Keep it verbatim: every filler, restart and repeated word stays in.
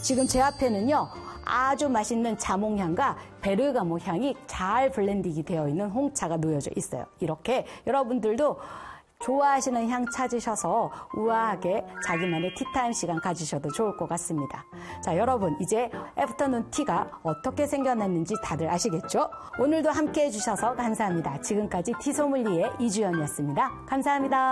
지금 제 앞에는요, 아주 맛있는 자몽향과 베르가모 향이 잘 블렌딩이 되어 있는 홍차가 놓여져 있어요. 이렇게 여러분들도 좋아하시는 향 찾으셔서 우아하게 자기만의 티타임 시간 가지셔도 좋을 것 같습니다. 자, 여러분, 이제 애프터눈 티가 어떻게 생겨났는지 다들 아시겠죠? 오늘도 함께 해주셔서 감사합니다. 지금까지 티소믈리에 이주연이었습니다. 감사합니다.